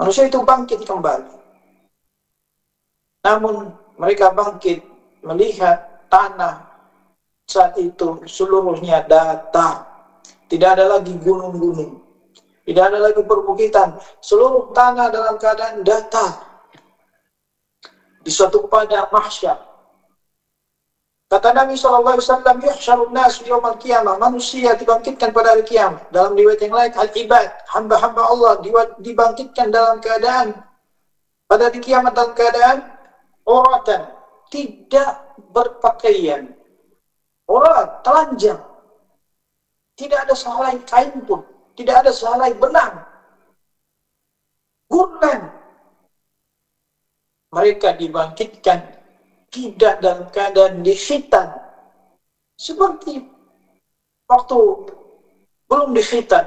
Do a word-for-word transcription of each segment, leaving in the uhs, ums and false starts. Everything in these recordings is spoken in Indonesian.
Manusia itu bangkit kembali. Namun mereka bangkit melihat tanah saat itu seluruhnya datar. Tidak ada lagi gunung-gunung. Tidak ada lagi perbukitan. Seluruh tanah dalam keadaan datar. Di suatu padang mahsyar. Kata Nabi shallallahu alaihi wasallam, yuhsyarun nas yaumal qiyamah, manusia dibangkitkan pada hari kiamat. Dalam riwayat yang lain, al-ibad, hamba-hamba Allah dibangkitkan dalam keadaan pada hari kiamat dalam keadaan uratan, tidak berpakaian. Urat, telanjang. Tidak ada sehelai kain pun, tidak ada sehelai benang. Gurlan. Mereka dibangkitkan tidak dalam keadaan dikhitan seperti waktu belum dikhitan.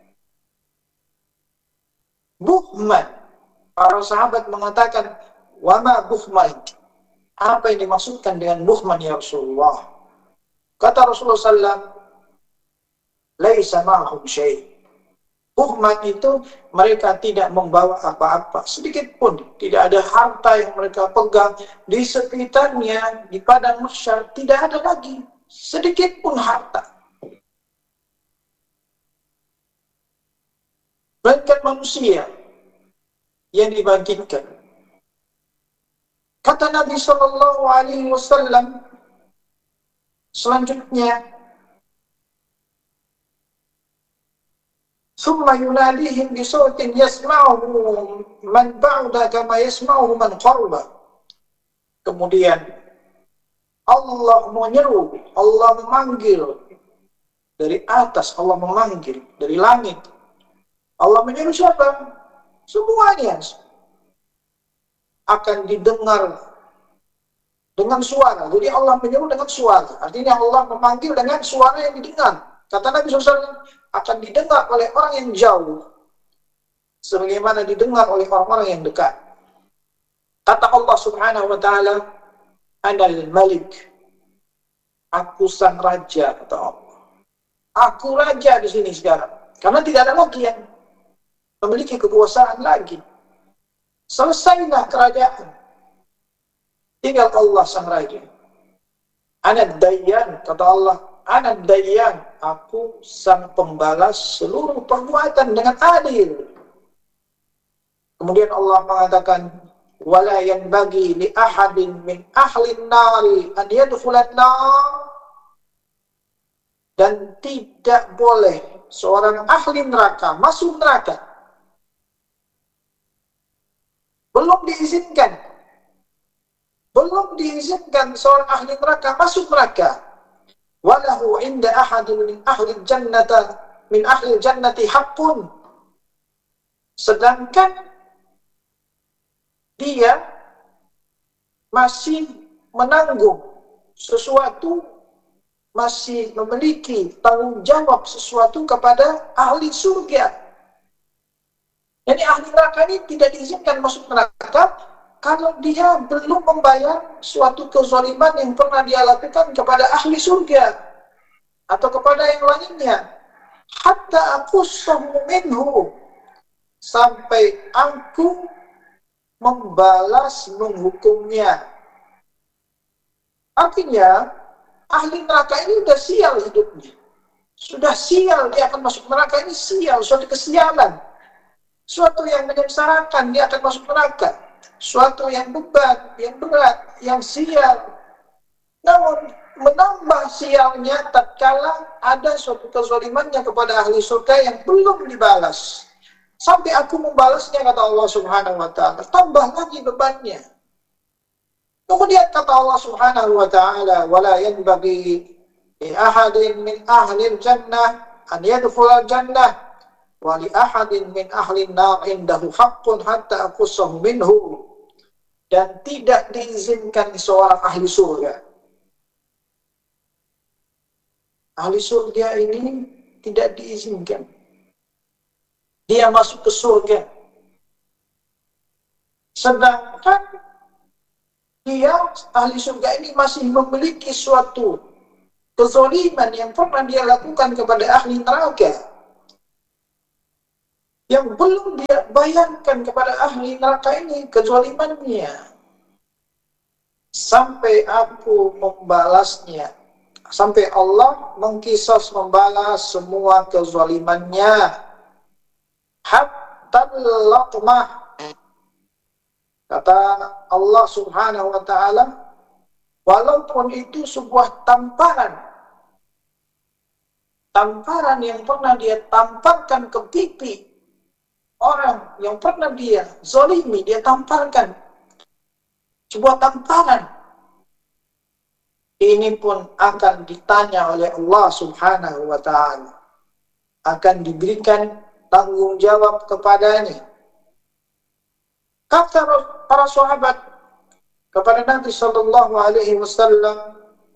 Buhman. Para sahabat mengatakan, wama buhman. Apa yang dimaksudkan dengan buhman ya Rasulullah? Kata Rasulullah sallallahu alaihi wasallam, laisa ma'hum syai'. Buhman itu mereka tidak membawa apa-apa, sedikit pun. Tidak ada harta yang mereka pegang. Di sekitarnya, di padang mahsyar, tidak ada lagi sedikit pun harta. Bahkan manusia yang dibangkitkan. Kata Nabi Shallallahu Alaihi Wasallam selanjutnya, ثم يناديهم بصوت يسمعه من بعد كما يسمعه من قرب. Kemudian Allah menyeru, Allah memanggil dari atas, Allah memanggil dari langit. Allah menyeru siapa? Semuanya akan didengar dengan suara. Jadi Allah menyeru dengan suara. Artinya Allah memanggil dengan suara yang didengar. Kata Nabi shallallahu alaihi wasallam, akan didengar oleh orang yang jauh sebagaimana didengar oleh orang-orang yang dekat. Kata Allah Subhanahu wa taala, Anal Malik, aku sang raja, kata Allah. Aku raja di sini sekarang. Karena tidak ada lagi yang memiliki kekuasaan lagi. Selesailah kerajaan. Tinggal Allah sang raja. Anad Dayyan, kata Allah, Anad Dayyan, aku sang pembalas seluruh perbuatan dengan adil. Kemudian Allah mengatakan, wala yanbaghi li ahadin min ahli an-nari an yadkhulan nar. Dan tidak boleh seorang ahli neraka masuk neraka. Belum diizinkan. Belum diizinkan seorang ahli neraka masuk neraka. Walahu inda ahadin min ahli jannata min ahli jannati haqqun. Sedangkan dia masih menanggung sesuatu, masih memiliki tanggung jawab sesuatu kepada ahli surga. Jadi ahli neraka ini tidak diizinkan masuk neraka kalau dia belum membayar suatu kezaliman yang pernah dia lakukan kepada ahli surga atau kepada yang lainnya. Hatta aku minhu, sampai aku membalas menghukumnya. Artinya ahli neraka ini sudah sial hidupnya. Sudah sial dia akan masuk neraka, ini sial, suatu kesialan. Suatu yang menyengsarakan dia akan masuk neraka. Suatu yang beban, yang berat, yang sial. Namun menambah sialnya tatkala ada suatu kezalimannya kepada ahli surga yang belum dibalas. Sampai aku membalasnya, kata Allah Subhanahu wa taala. Tambah lagi bebannya. Kemudian kata Allah Subhanahu wa taala, wala yanbaghi li ahadin min ahli jannah an yadkhula jannah wa li ahadin min ahli an-nar indahu haqqun hatta aqussahu minhu. Dan tidak diizinkan seorang ahli surga. Ahli surga ini tidak diizinkan dia masuk ke surga. Sedangkan dia, ahli surga ini, masih memiliki suatu kezaliman yang pernah dia lakukan kepada ahli neraka. yang belum dia bayangkan kepada ahli neraka ini kezalimannya, sampai aku membalasnya, sampai Allah mengkisos membalas semua kezalimannya, hatta laqmah. Kata Allah subhanahu wa ta'ala, walaupun itu sebuah tamparan, tamparan yang pernah dia tamparkan ke pipi orang yang pernah dia zalimi, dia tamparkan sebuah tamparan, ini pun akan ditanya oleh Allah subhanahu wa ta'ala, akan diberikan tanggung jawab kepadanya. Kata para sahabat kepada Nabi sallallahu alaihi wasallam,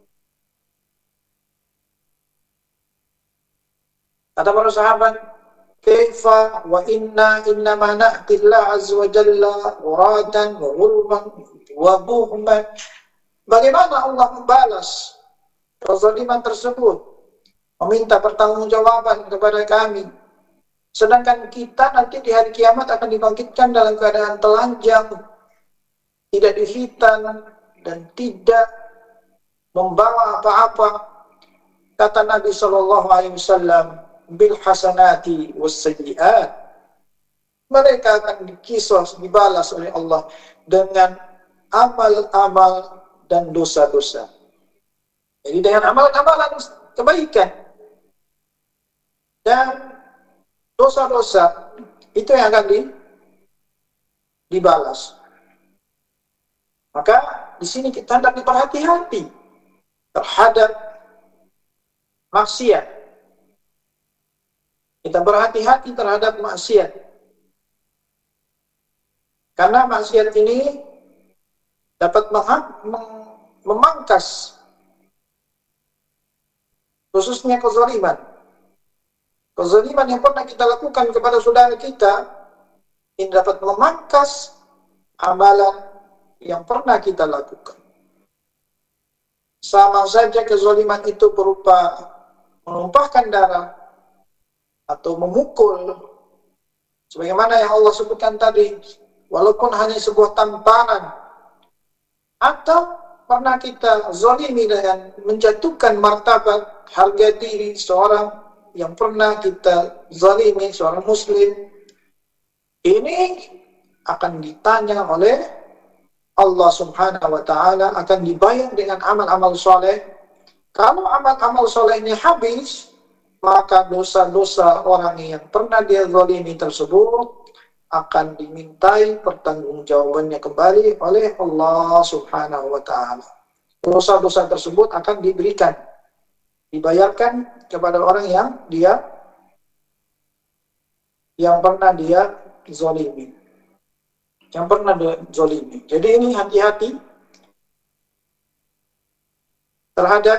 kata para sahabat, kaifa wa inna innama na'ti Allah azza wa jalla uradan wa ghurban wa buhman. Bagaimana Allah membalas kezaliman tersebut, meminta pertanggungjawaban kepada kami, sedangkan kita nanti di hari kiamat akan dibangkitkan dalam keadaan telanjang, tidak dihitan dan tidak membawa apa-apa. Kata Nabi sallallahu alaihi wasallam, bil hasanati was sayyiat. Mereka akan dikisos, dibalas oleh Allah dengan amal-amal dan dosa-dosa. Jadi dengan amal-amalan kebaikan dan dosa-dosa itu yang akan di, dibalas. Maka di sini kita hendak berhati-hati terhadap maksiat. Kita berhati-hati terhadap maksiat. Karena maksiat ini dapat memangkas khususnya kezaliman. Kezaliman yang pernah kita lakukan kepada saudara kita, ini dapat memangkas amalan yang pernah kita lakukan. Sama saja kezaliman itu berupa menumpahkan darah atau memukul, sebagaimana yang Allah sebutkan tadi, walaupun hanya sebuah tamparan, atau pernah kita zalimi dengan menjatuhkan martabat harga diri seorang yang pernah kita zalimi, seorang muslim, ini akan ditanya oleh Allah subhanahu wa ta'ala, akan dibayar dengan amal-amal soleh. Kalau amal-amal solehnya habis, maka dosa-dosa orang yang pernah dia zalimi tersebut akan dimintai pertanggungjawabannya kembali oleh Allah subhanahu wa ta'ala. Dosa-dosa tersebut akan diberikan, dibayarkan kepada orang yang dia yang pernah dia zalimi, yang pernah dia zalimi. Jadi ini hati-hati terhadap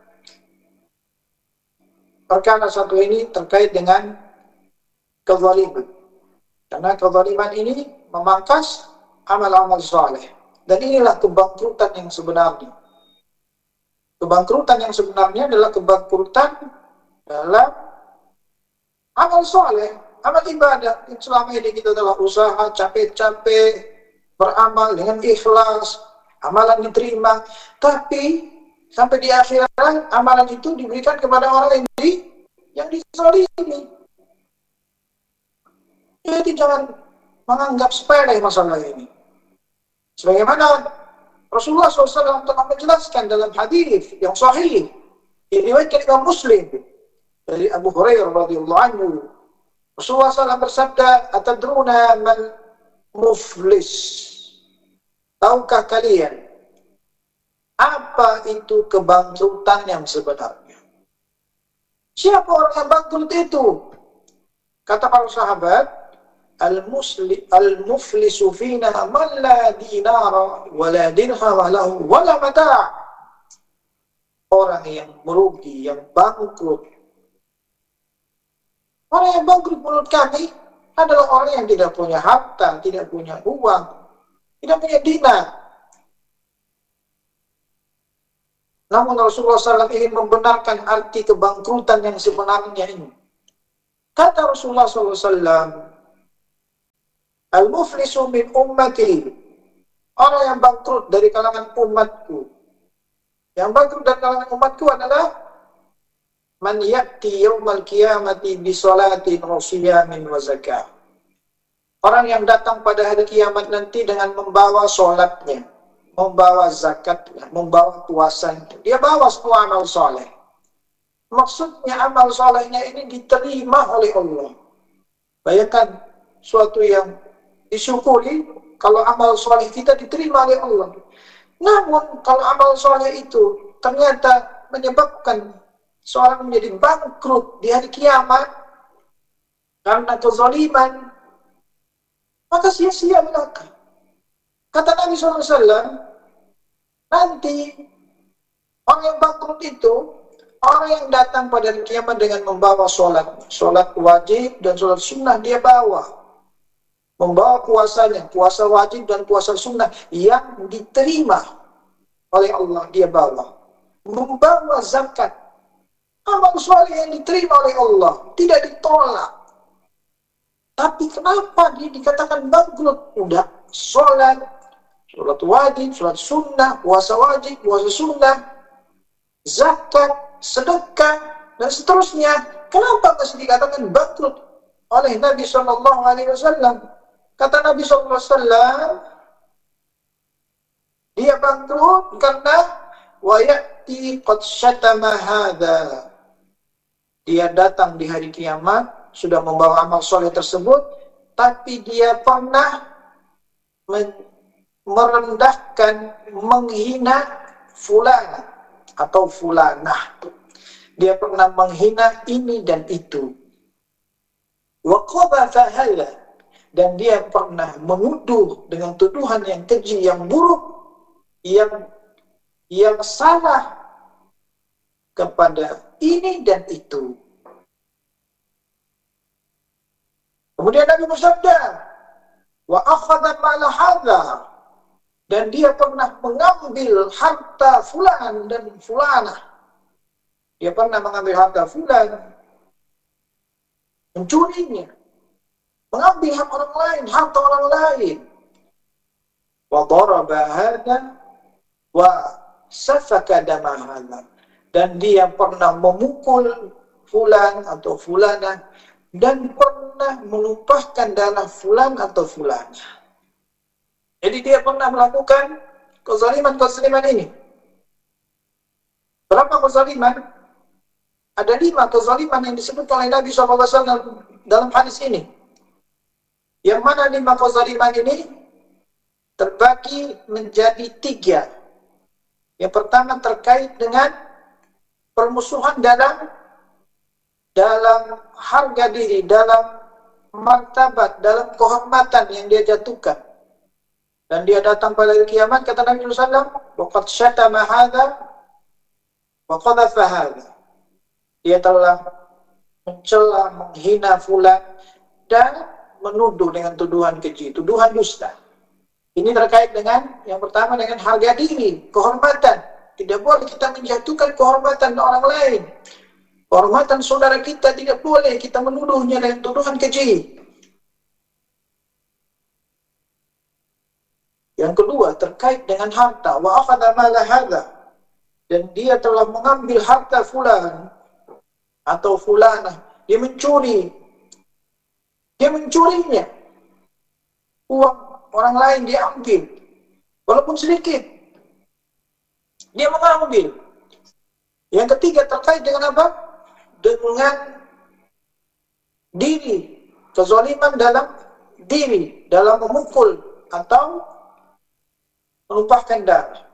perkara satu ini terkait dengan kezaliman. Karena kezaliman ini memangkas amal-amal saleh. Dan inilah kebangkrutan yang sebenarnya. Kebangkrutan yang sebenarnya adalah kebangkrutan dalam amal saleh, amal ibadah. Selama ini kita telah usaha capek-capek beramal dengan ikhlas, amalan diterima, tapi sampai di akhirat amalan itu diberikan kepada orang yang di yang dizalimi. Jadi jangan menganggap sepele masalah ini. Sebagaimana Rasulullah shallallahu alaihi wasallam telah menjelaskan dalam hadis yang sahih diriwayatkan Imam Muslim dari Abu Hurairah radhiyallahu anhu. Rasulullah shallallahu alaihi wasallam bersabda, "Atadruna man muflis?" Tahukah kalian apa itu kebangkrutan yang sebenarnya? Siapa orang yang bangkrut itu? Kata para sahabat, Al-musli al-muflisu fina man la dinara wa la dirham lahu wa la mata'. Orang yang merugi, yang bangkrut. Orang yang bangkrut menurut kami adalah orang yang tidak punya harta, tidak punya uang, tidak punya dinar. Namun Rasulullah shallallahu alaihi wasallam ingin membenarkan arti kebangkrutan yang sebenarnya ini. Kata Rasulullah shallallahu alaihi wasallam, Al-muflisu min ummati, orang yang bangkrut dari kalangan umatku. Yang bangkrut dari kalangan umatku adalah man ya'ti yaumal qiyamati bi salatin wa siyamin wa zakah. Orang yang datang pada hari kiamat nanti dengan membawa sholatnya, membawa zakatnya, membawa puasanya. Dia bawa semua amal soleh. Maksudnya amal solehnya ini diterima oleh Allah. Bayangkan suatu yang disyukuri kalau amal soleh kita diterima oleh Allah. Namun kalau amal soleh itu ternyata menyebabkan seorang menjadi bangkrut di hari kiamat karena kezaliman, maka sia-sia belaka. Kata Nabi shallallahu alaihi wasallam, nanti orang yang bangkrut itu orang yang datang pada hari kiamat dengan membawa sholat, sholat wajib dan sholat sunnah dia bawa. Membawa puasanya, puasa wajib dan puasa sunnah yang diterima oleh Allah dia bawa. Membawa zakat, amal soleh yang diterima oleh Allah, tidak ditolak. Tapi kenapa dia dikatakan bangkrut? Udah sholat, sholat wajib, sholat sunnah, puasa wajib, puasa sunnah, zakat, sedekah, dan seterusnya. Kenapa masih dikatakan bangkrut oleh Nabi shallallahu alaihi wasallam? Kata Nabi shallallahu alaihi wasallam, dia bangkrut karena wa ya'ti qad syatama hadza. Dia datang di hari kiamat sudah membawa amal soleh tersebut, tapi dia pernah merendahkan, menghina fulan atau fulanah. Dia pernah menghina ini dan itu. Wa qabatha hadza, dan dia pernah menuduh dengan tuduhan yang keji, yang buruk, yang yang salah kepada ini dan itu. Kemudian Nabi bersabda, wa akhadha mala hadza, dan dia pernah mengambil harta fulan dan fulanah. Dia pernah mengambil harta fulan, mencurinya, mengambil hak orang lain, harta orang lain. Wa daraba hadza wa safaka dama hadza, dan dia pernah memukul fulan atau fulanah dan pernah menumpahkan darah fulan atau fulanah. Jadi dia pernah melakukan kezaliman-kezaliman ini. Berapa kezaliman? Ada lima kezaliman yang disebut oleh Nabi shallallahu alaihi wasallam dalam hadis ini. Yang mana lima kezaliman ini terbagi menjadi tiga. Yang pertama terkait dengan permusuhan dalam dalam harga diri, dalam martabat, dalam kehormatan yang dia jatuhkan. Dan dia datang pada hari kiamat, kata Nabi shallallahu alaihi wasallam, waqad syatama hadza wa qadhafa hadza. Dia telah mencela, menghina fulan dan menuduh dengan tuduhan keji, tuduhan dusta. Ini terkait dengan yang pertama dengan harga diri, kehormatan. Tidak boleh kita menjatuhkan kehormatan orang lain. Kehormatan saudara kita tidak boleh kita menuduhnya dengan tuduhan keji. Yang kedua terkait dengan harta, wa akhadha mala hadza, dan dia telah mengambil harta fulan atau fulanah, dia mencuri. Dia mencurinya. Uang orang lain dia ambil, walaupun sedikit. Dia mengambil. Yang ketiga terkait dengan apa? Dengan diri, kezaliman dalam diri, dalam memukul atau menumpahkan darah.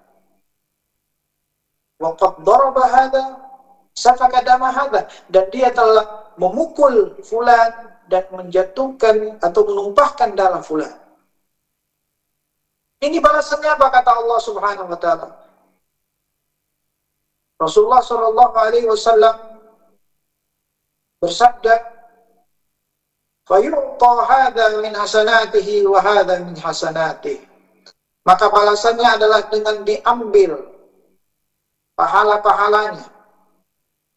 Waqad daraba hadza safaka dama hadza, dan dia telah memukul fulan dan menjatuhkan atau menumpahkan darah fulan. Ini balasannya apa kata Allah Subhanahu wa taala? Rasulullah sallallahu alaihi wasallam bersabda, "Fayu'ta hadza min hasanatihi wa hadza min hasanatihi." Maka balasannya adalah dengan diambil pahala-pahalanya.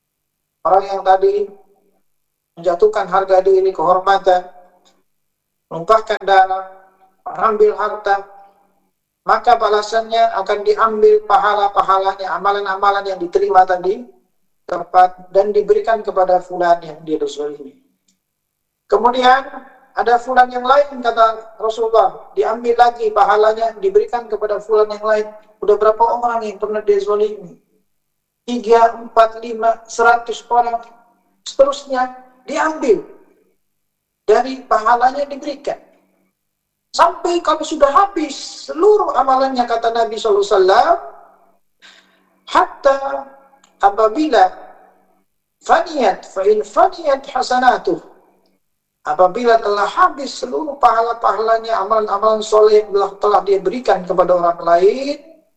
Orang yang tadi menjatuhkan harga diri, kehormatan, menumpahkan darah, mengambil harta, maka balasannya akan diambil pahala-pahalanya, amalan-amalan yang diterima tadi, tepat, dan diberikan kepada fulan yang dia dozalimi. Kemudian ada fulan yang lain, kata Rasulullah, diambil lagi pahalanya, diberikan kepada fulan yang lain. Udah berapa orang yang pernah dizalimi? Tiga, empat, lima, seratus orang, seterusnya diambil dari pahalanya, diberikan. Sampai kalau sudah habis seluruh amalannya, kata Nabi shallallahu alaihi wasallam, hatta apabila faniyat, fa'in faniyat hasanatuh, apabila telah habis seluruh pahala-pahalanya, amalan-amalan soleh yang telah dia berikan kepada orang lain,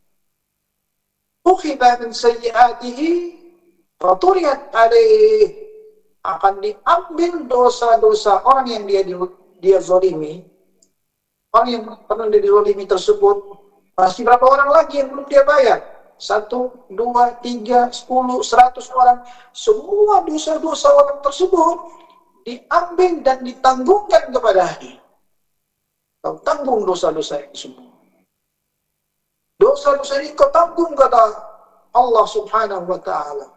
ukhidha min sayyiatihi faturiyat alaih, akan diambil dosa-dosa orang yang dia dia zalimi. Orang yang pernah dizalimi tersebut, masih berapa orang lagi yang belum dia bayar? Satu, dua, tiga, sepuluh, seratus orang. Semua dosa-dosa orang tersebut diambil dan ditanggungkan kepadanya. Kau tanggung dosa-dosa ini semua. Dosa-dosa ini kau tanggung, kata Allah subhanahu wa ta'ala.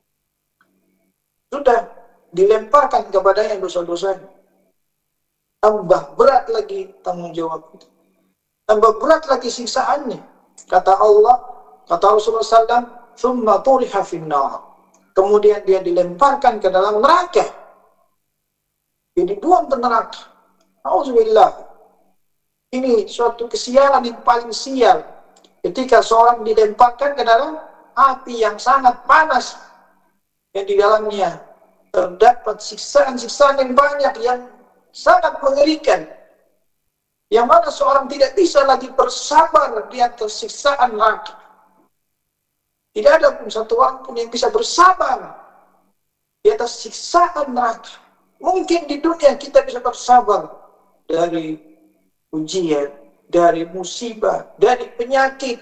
Sudah dilemparkan kepadanya dosa-dosanya. Tambah berat lagi tanggung jawab itu. Tambah berat lagi siksaannya. Kata Allah, kata Rasulullah shallallahu alaihi wasallam, "Tsumma turiha finnar." Kemudian dia dilemparkan ke dalam neraka. Dia dibuang ke neraka. Auzubillah. Ini suatu kesialan yang paling sial. Ketika seorang dilemparkan ke dalam api yang sangat panas, yang di dalamnya terdapat siksaan-siksaan yang banyak, yang sangat mengerikan, yang mana seorang tidak bisa lagi bersabar di atas siksaan neraka. Tidak ada pun satu orang pun yang bisa bersabar di atas siksaan neraka. Mungkin di dunia kita bisa bersabar dari ujian, dari musibah, dari penyakit.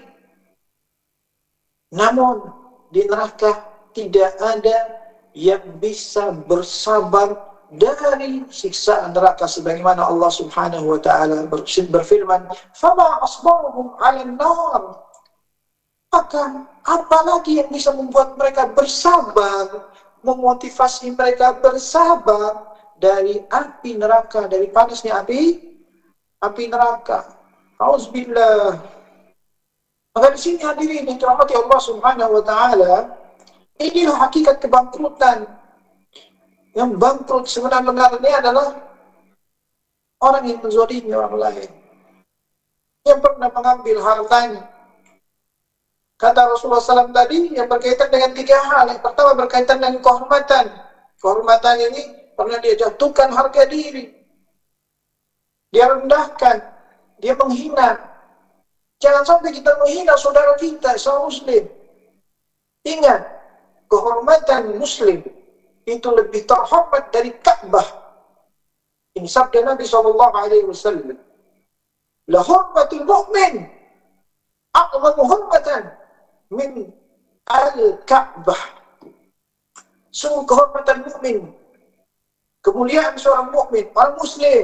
Namun di neraka tidak ada yang bisa bersabar dari siksa neraka, sebagaimana Allah Subhanahu wa taala berfirman, "Fama asbarhum 'alan nar." Maka apalagi yang bisa membuat mereka bersabar, memotivasi mereka bersabar dari api neraka, dari panasnya api api neraka. Auzubillah. Maka di sini hadirin yang dirahmati Allah Subhanahu wa taala, inilah hakikat kebangkrutan. Yang bangkrut sebenarnya adalah orang yang menzalimi orang lain, yang pernah mengambil hartanya. Kata Rasulullah shallallahu alaihi wasallam tadi, yang berkaitan dengan tiga hal. Yang pertama berkaitan dengan kehormatan. Kehormatan ini pernah dia jatuhkan harga diri, dia rendahkan, dia menghina. Jangan sampai kita menghina saudara kita, seorang muslim. Ingat, kehormatan muslim itu lebih terhormat dari Ka'bah. Ini sabda Nabi shallallahu alaihi wasallam. La hurmatul mu'min a'zamu hurmatan min al-Ka'bah. Sungguh kehormatan mukmin, kemuliaan seorang mukmin, orang muslim,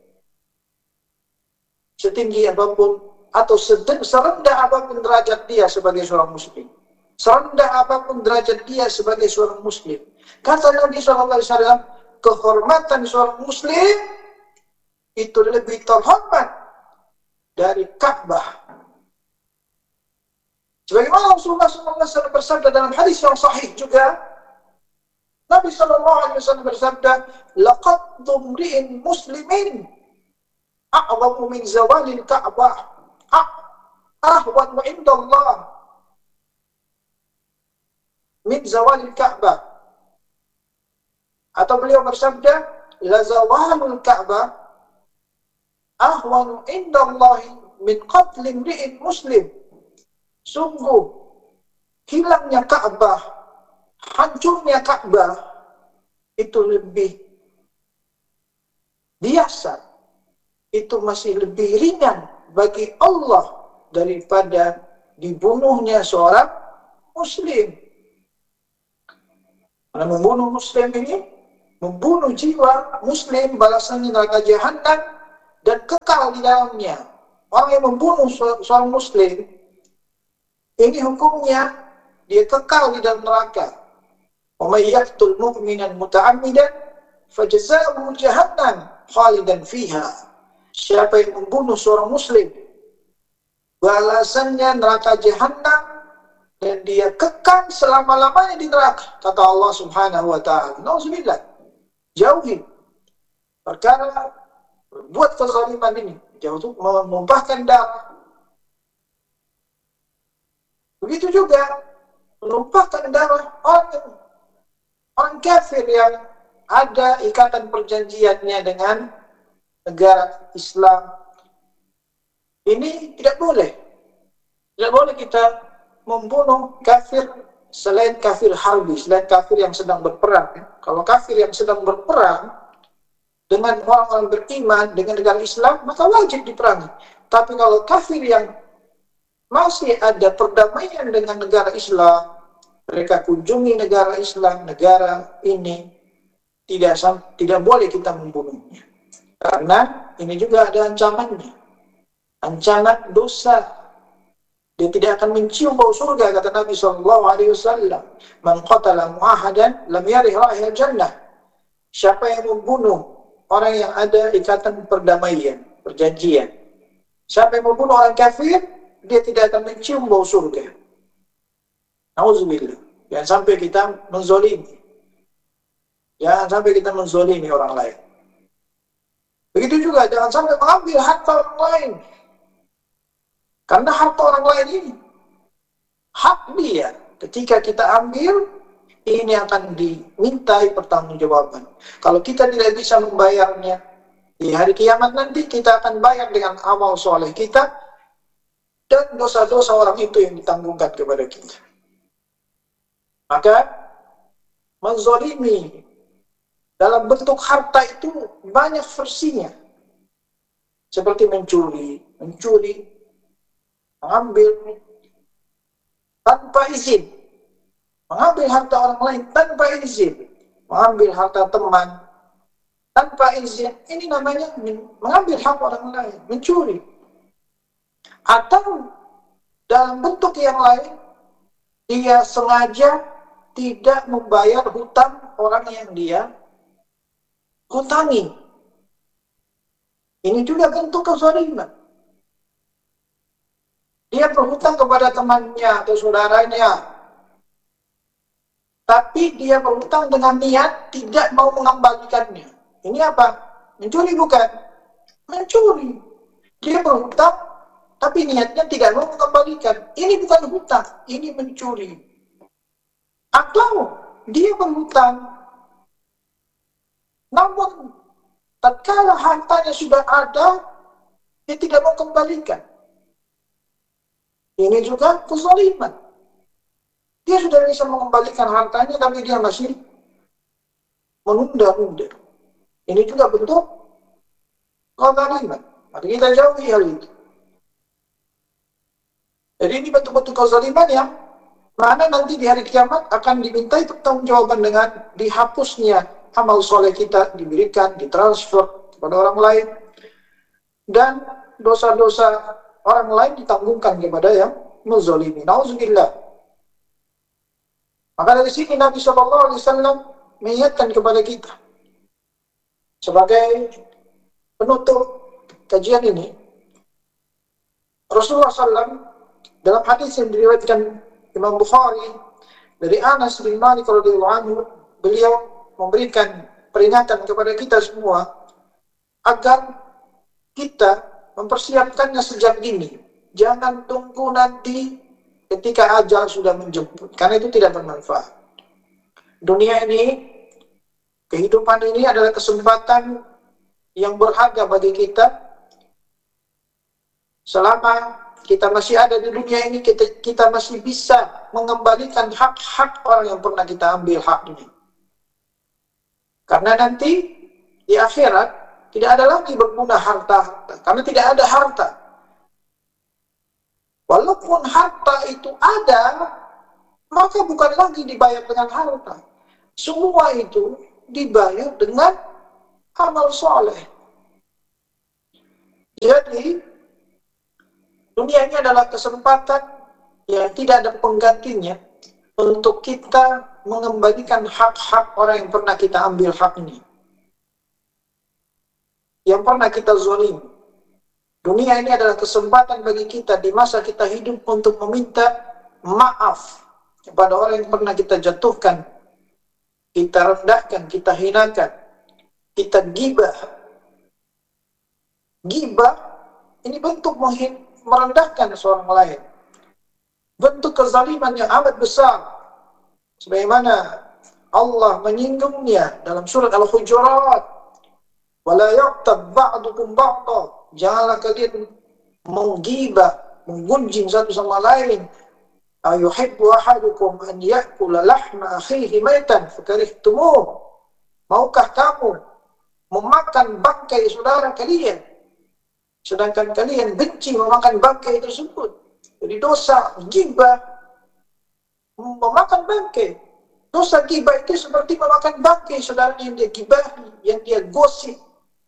setinggi apapun atau serendah apapun derajat dia sebagai seorang muslim, serendah apapun derajat dia sebagai seorang muslim. Kata Nabi shallallahu alaihi wasallam, kehormatan seorang muslim itu lebih terhormat dari Ka'bah. Sebagaimana Rasulullah shallallahu alaihi wasallam bersabda dalam hadis yang sahih juga, Nabi shallallahu alaihi wasallam bersabda, "Laqad dhumri'in muslimin a'zamu min zawalil Ka'bah, ahwan inda Allah min zawalil Ka'bah." Atau beliau bersabda, "La zawalul Ka'bah ahwanu inda Allah min qatli imri'in muslim." Sungguh hilangnya Ka'bah, hancurnya Ka'bah itu lebih biasa, itu masih lebih ringan bagi Allah daripada dibunuhnya seorang muslim. Karena membunuh muslim ini, membunuh jiwa muslim, balasannya neraka jahanam dan kekal di dalamnya. Orang yang membunuh seorang muslim, ini hukumnya dia kekal di dalam neraka. Wa may yaqtul mu'minan muta'ammidan fajaza'uhu jahannam khalidan fiha. Siapa yang membunuh seorang muslim, balasannya neraka jahanam dan dia kekal selama-lamanya di neraka, kata Allah Subhanahu wa taala. Nauzubillah. Jauhi perkara buat kezaliman ini, jauh untuk menumpahkan darah. Begitu juga menumpahkan darah orang orang kafir yang ada ikatan perjanjiannya dengan negara Islam. Ini tidak boleh. Tidak boleh kita membunuh kafir selain kafir harbi, selain kafir yang sedang berperang. Kalau kafir yang sedang berperang dengan orang-orang beriman dengan negara Islam, maka wajib diperangi. Tapi kalau kafir yang masih ada perdamaian dengan negara Islam, mereka kunjungi negara Islam, negara ini, tidak tidak boleh kita membunuhnya. Karena ini juga ada ancamannya. Ancaman dosa. Dia tidak akan mencium bau surga, kata Nabi shallallahu alaihi wasallam. Man qatala mu'ahadan lam yarih ra'ihal jannah. Siapa yang membunuh orang yang ada ikatan perdamaian, perjanjian. Siapa yang membunuh orang kafir, dia tidak akan mencium bau surga. Nauzubillah. Jangan sampai kita menzolimi. Jangan sampai kita menzolimi orang lain. Begitu juga jangan sampai mengambil harta orang lain. Karena harta orang lain ini hak dia. Ketika kita ambil, ini akan dimintai pertanggungjawaban. Kalau kita tidak bisa membayarnya, di hari kiamat nanti kita akan bayar dengan amal soleh kita dan dosa-dosa orang itu yang ditanggungkan kepada kita. Maka menzalimi dalam bentuk harta itu banyak versinya. Seperti mencuri, mencuri, mengambil tanpa izin, mengambil harta orang lain tanpa izin, mengambil harta teman tanpa izin. Ini namanya mengambil hak orang lain, mencuri. Atau dalam bentuk yang lain, dia sengaja tidak membayar hutang orang yang dia hutangi. Ini juga bentuk kezaliman. Dia berhutang kepada temannya atau saudaranya, tapi dia berhutang dengan niat tidak mau mengembalikannya. Ini apa? Mencuri bukan? Mencuri. Dia berhutang, tapi niatnya tidak mau mengembalikan. Ini bukan hutang, ini mencuri. Atau dia berhutang, namun tatkala hartanya sudah ada, dia tidak mau kembalikan. Ini juga kezaliman. Dia sudah bisa mengembalikan hartanya, tapi dia masih menunda-nunda. Ini juga bentuk kezaliman. Mari kita jauhi hal itu. Jadi ini bentuk-bentuk kezaliman yang mana nanti di hari kiamat akan dimintai pertanggungjawaban dengan dihapusnya amal soleh kita, diberikan, ditransfer kepada orang lain, dan dosa-dosa orang lain ditanggungkan kepada yang menzalimi. Nauzubillah. Maka dari sini Nabi shallallahu alaihi wasallam mengingatkan kepada kita sebagai penutup kajian ini. Rasulullah shallallahu alaihi wasallam dalam hadis yang diriwayatkan Imam Bukhari dari Anas bin Malik radhiyallahu anhu, beliau memberikan peringatan kepada kita semua agar kita mempersiapkannya sejak dini. Jangan tunggu nanti ketika ajal sudah menjemput, karena itu tidak bermanfaat. Dunia ini, kehidupan ini adalah kesempatan yang berharga bagi kita. Selama kita masih ada di dunia ini, kita, kita masih bisa mengembalikan hak-hak orang yang pernah kita ambil haknya. Karena nanti di akhirat tidak ada lagi berguna harta-harta, karena tidak ada harta. Walaupun harta itu ada, maka bukan lagi dibayar dengan harta. Semua itu dibayar dengan amal soleh. Jadi, dunia ini adalah kesempatan yang tidak ada penggantinya untuk kita mengembalikan hak-hak orang yang pernah kita ambil haknya, yang pernah kita zalim. Dunia ini adalah kesempatan bagi kita di masa kita hidup untuk meminta maaf kepada orang yang pernah kita jatuhkan, kita rendahkan, kita hinakan, kita gibah. Gibah ini bentuk merendahkan seorang lain, bentuk kezaliman yang amat besar, sebagaimana Allah menyinggungnya dalam surat Al-Hujurat. Wala yaqtab ba'dukum ba'da, janganlah kalian menggibah, menggunjing satu sama lain. Ayuhibbu ahadukum an ya'kula lahma akhihi maitan fakarihtumuh, maukah kamu memakan bangkai saudara kalian sedangkan kalian benci memakan bangkai tersebut? Jadi dosa gibah memakan bangkai. Dosa gibah itu seperti memakan bangkai saudara yang dia gibahi, yang dia gosip.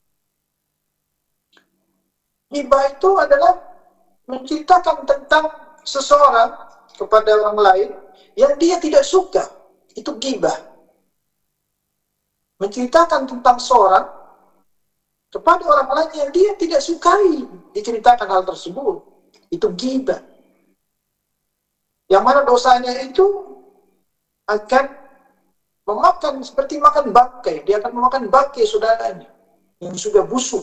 Gibah itu adalah menceritakan tentang seseorang kepada orang lain yang dia tidak suka. Itu gibah. Menceritakan tentang seorang kepada orang lain yang dia tidak sukai diceritakan hal tersebut. Itu gibah. Yang mana dosanya itu akan memakan seperti makan bangkai. Dia akan memakan bangkai saudaranya yang sudah busuk.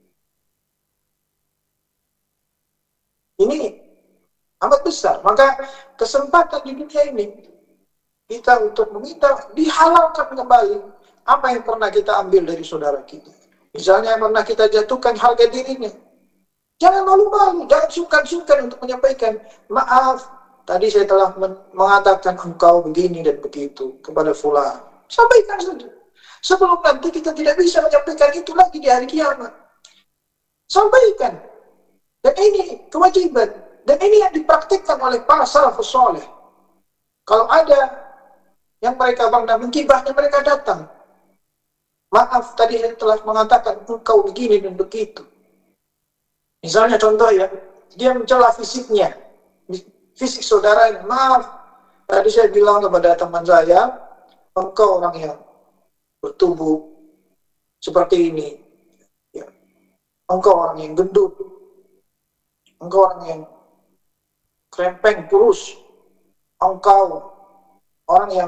Ini amat besar. Maka kesempatan di dunia ini kita untuk meminta dihalalkan kembali apa yang pernah kita ambil dari saudara kita. Misalnya yang pernah kita jatuhkan harga dirinya. Jangan malu-malu, jangan sungkan-sungkan untuk menyampaikan, maaf, tadi saya telah mengatakan engkau begini dan begitu kepada fulan. Sampaikan saja. Sebelum nanti kita tidak bisa menyampaikan itu lagi di hari kiamat. Sampaikan. Dan ini kewajiban. Dan ini yang dipraktikkan oleh para salafus saleh. Kalau ada yang mereka pernah menggibahnya, mereka datang. Maaf, tadi saya telah mengatakan engkau begini dan begitu. Misalnya contoh ya, dia mencela fisiknya, fisik saudaranya. Maaf, tadi saya bilang kepada teman saya, engkau orang yang bertubuh seperti ini. Ya. Engkau orang yang gendut. Engkau orang yang krempeng, kurus. Engkau orang yang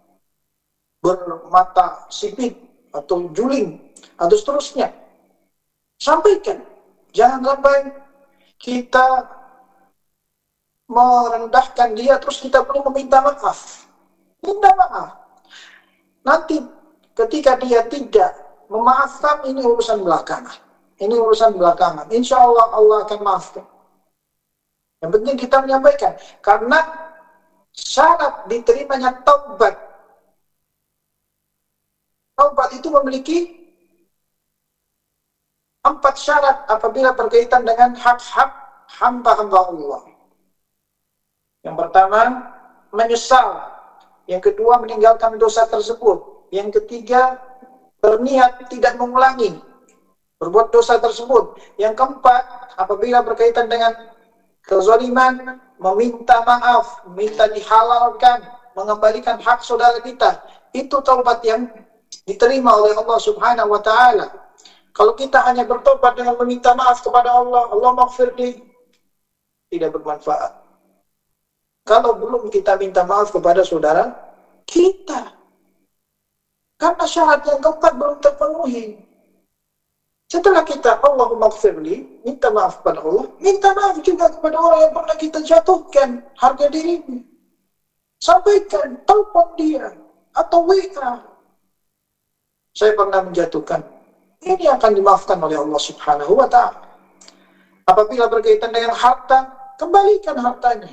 bermata sipit atau juling atau seterusnya. Sampaikan. Jangan sampai kita merendahkan dia terus kita perlu meminta maaf. Minta maaf. Nanti ketika dia tidak memaafkan, ini urusan belakangan. Ini urusan belakangan. Insya Allah Allah akan maafkan. Yang penting kita menyampaikan. Karena syarat diterimanya taubat. Taubat itu memiliki empat syarat apabila berkaitan dengan hak-hak hamba-hamba Allah. Yang pertama, menyesal. Yang kedua, meninggalkan dosa tersebut. Yang ketiga, berniat tidak mengulangi berbuat dosa tersebut. Yang keempat, apabila berkaitan dengan kezaliman, meminta maaf, minta dihalalkan, mengembalikan hak saudara kita. Itu taubat yang diterima oleh Allah Subhanahu wa taala. Kalau kita hanya bertobat dengan meminta maaf kepada Allah, Allah maghfirli, tidak bermanfaat. Kalau belum kita minta maaf kepada saudara kita, karena syarat yang keempat belum terpenuhi. Setelah kita Allahumma maghfirli, minta maaf kepada Allah, minta maaf juga kepada orang yang pernah kita jatuhkan harga dirinya. Sampaikan, telepon dia atau W A. Saya pernah menjatuhkan. Ini akan dimaafkan oleh Allah Subhanahu wa ta'ala. Apabila berkaitan dengan harta, kembalikan hartanya.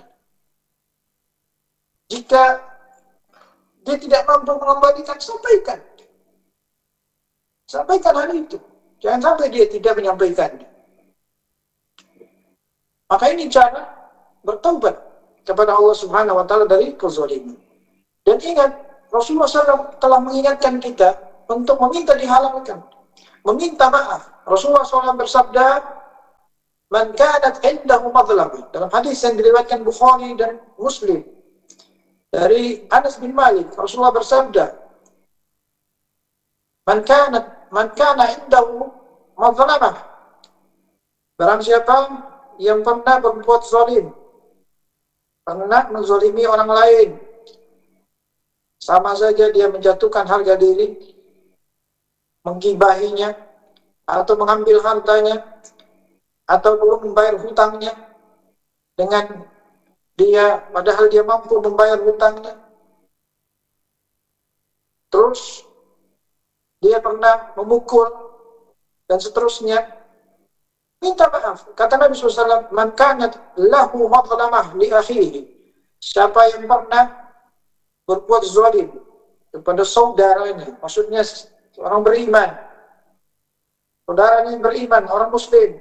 Jika dia tidak mampu mengembalikan, sampaikan. Sampaikan hal itu. Jangan sampai dia tidak menyampaikan. Maka ini cara bertaubat kepada Allah Subhanahu wa ta'ala dari kezaliman. Dan ingat, Rasulullah shallallahu alaihi wasallam telah mengingatkan kita untuk meminta dihalalkan. Meminta maaf. Rasulullah shallallahu alaihi wasallam bersabda, man kanat indahu madlamah. Dalam hadis yang diriwayatkan Bukhari dan Muslim dari Anas bin Malik, Rasulullah bersabda, man kanat man kana indahu madlamah, barang siapa yang pernah berbuat zalim, pernah menzalimi orang lain, sama saja dia menjatuhkan harga diri, menggibahinya, atau mengambil hartanya, atau belum membayar hutangnya, dengan dia padahal dia mampu membayar hutangnya. Terus dia pernah memukul dan seterusnya, minta maaf. Kata Nabi shallallahu alaihi wasallam, man kanat lahu madlamah li akhihi, siapa yang pernah berbuat zalim kepada saudaranya, maksudnya orang beriman, saudaranya yang beriman, orang muslim,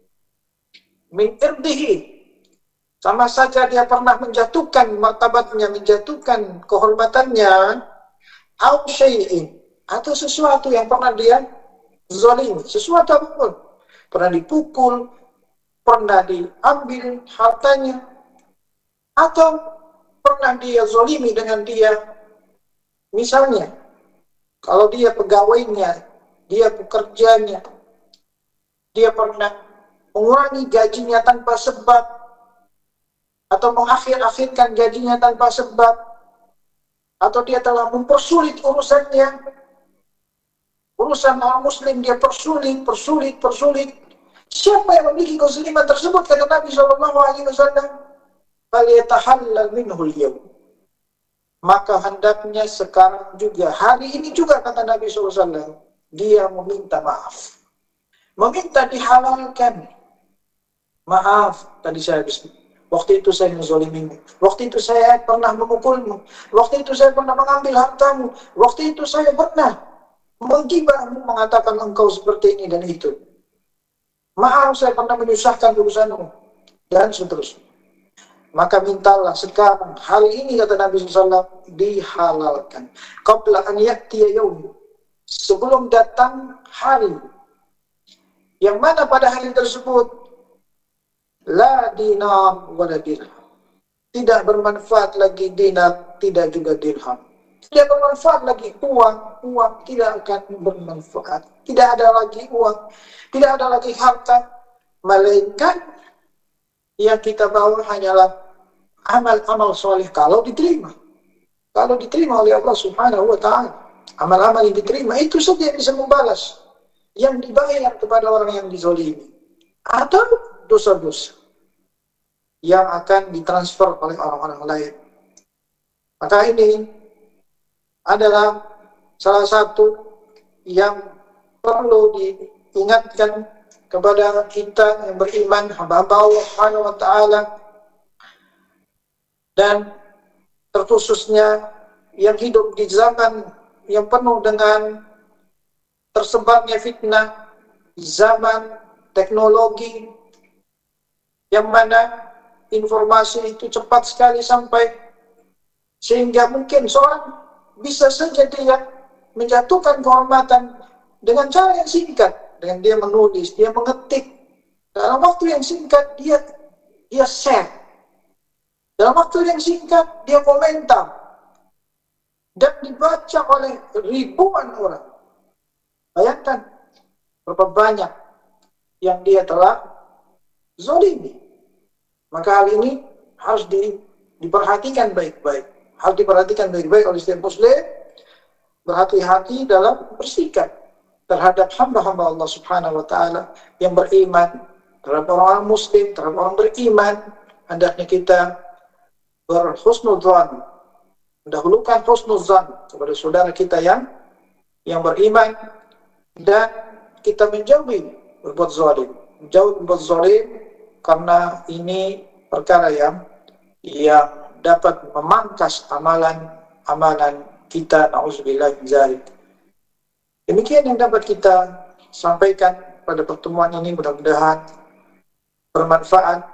min irdihi, sama saja dia pernah menjatuhkan martabatnya, menjatuhkan kehormatannya, au syai'in, atau sesuatu yang pernah dia zalimi, sesuatu apapun, pernah dipukul, pernah diambil hartanya, atau pernah dia zalimi dengan dia, misalnya kalau dia pegawainya, dia pekerjanya, dia pernah mengurangi gajinya tanpa sebab, atau mengakhir-akhirkan gajinya tanpa sebab, atau dia telah mempersulit urusannya, urusan orang muslim dia persulit, persulit, persulit. Siapa yang memiliki kezaliman tersebut, kata Nabi shallallahu alaihi wasallam, falyatahallal minhul yawm, maka hendaknya sekarang juga, hari ini juga, kata Nabi shallallahu alaihi wasallam, dia meminta maaf, meminta dihalalkan. Maaf, tadi saya waktu itu saya menzalimimu, waktu itu saya pernah memukulmu, waktu itu saya pernah mengambil hartamu, waktu itu saya pernah menggibahmu, mengatakan engkau seperti ini dan itu. Maaf, saya pernah menyusahkan urusanmu, dan seterusnya. Maka mintalah sekarang, hari ini, kata Nabi shallallahu alaihi wasallam, dihalalkan. Qabla an ya'tiya yaum, sebelum datang hari, yang mana pada hari tersebut la dinar wala dirham, tidak bermanfaat lagi dinar, tidak juga dirham. Tidak bermanfaat lagi uang, uang tidak akan bermanfaat. Tidak ada lagi uang, tidak ada lagi harta, melainkan yang kita bawa hanyalah amal-amal soleh kalau diterima. Kalau diterima oleh Allah Subhanahu wa Ta'ala, amal-amal yang diterima itu saja yang bisa membalas yang dibayar kepada orang yang dizalimi, atau dosa-dosa yang akan ditransfer oleh orang-orang lain. Maka ini adalah salah satu yang perlu diingatkan kepada kita yang beriman, hamba-hamba Allah Subhanahu wa Ta'ala, dan terkhususnya yang hidup di zaman yang penuh dengan tersebarnya fitnah, zaman teknologi yang mana informasi itu cepat sekali sampai, sehingga mungkin seorang bisa saja dia menjatuhkan kehormatan dengan cara yang singkat, dengan dia menulis, dia mengetik dalam waktu yang singkat, dia dia share dalam waktu yang singkat, dia komentar dan dibaca oleh ribuan orang. Bayangkan berapa banyak yang dia telah zalimi. Maka hal ini harus di, diperhatikan baik-baik. Harus diperhatikan baik-baik oleh setiap muslim. Berhati-hati dalam bersikap terhadap hamba-hamba Allah Subhanahu wa Ta'ala yang beriman, terhadap orang muslim, terhadap orang beriman. Hendaknya kita berhusnudzan, mendahulukan husnudzan kepada saudara kita yang yang beriman, dan kita menjauhi berbuat zalim. Jauh berbuat zalim, karena ini perkara yang yang dapat memangkas amalan-amalan kita. Nauzubillah min dzalik. Demikian yang dapat kita sampaikan pada pertemuan ini, mudah-mudahan bermanfaat.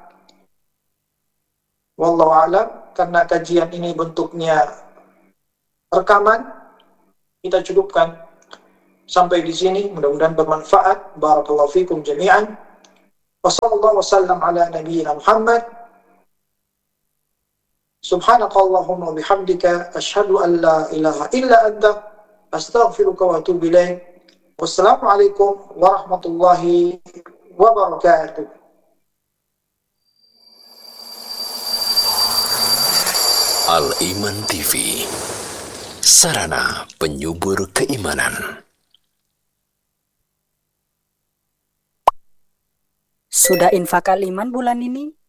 Wallahu a'lam. Karena kajian ini bentuknya rekaman, kita cukupkan sampai di sini. Mudah-mudahan bermanfaat. Barakallahu fikum jami'an. Wa sallallahu wasallam ala nabiyyina Muhammad. Subhanakallahumma bihamdika asyhadu an la ilaha illa anta astaghfiruka wa atubu ilaik. Wassalamualaikum warahmatullahi wabarakatuh. Al-Iman T V, sarana penyubur keimanan. Sudah infak Al-Iman bulan ini?